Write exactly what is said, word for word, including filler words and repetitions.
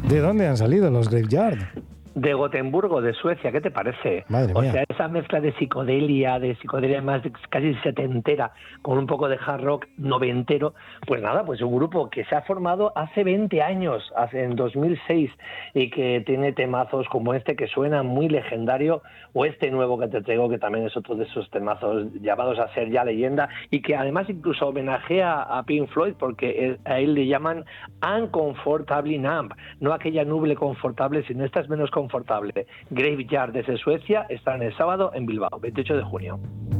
¿De dónde han salido los Graveyard? De Gotemburgo, de Suecia, ¿qué te parece? Madre o mía. sea, esa mezcla de psicodelia, de psicodelia más de, casi setentera, con un poco de hard rock noventero, pues nada, pues un grupo que se ha formado hace veinte años, hace, en dos mil seis, y que tiene temazos como este que suena muy legendario, o este nuevo que te traigo, que también es otro de esos temazos llamados a ser ya leyenda, y que además incluso homenajea a Pink Floyd, porque a él le llaman Uncomfortably Numb, no aquella nube confortable, sino esta es menos confortable. Graveyard desde Suecia están el sábado en Bilbao, veintiocho de junio.